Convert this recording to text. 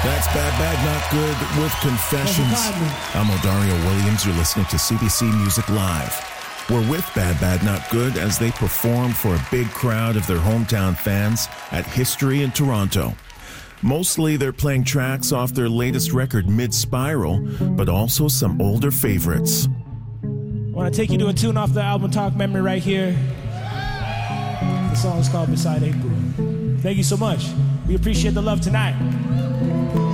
That's Bad Bad Not Good with Confessions. I'm Odario Williams. You're listening to CBC Music Live. We're with Bad Bad Not Good as they perform for a big crowd of their hometown fans at History in Toronto. Mostly they're playing tracks off their latest record, Mid-Spiral, but also some older favorites. I want to take you to a tune off the album Talk Memory right here. The song is called Beside April. Thank you so much. We appreciate the love tonight.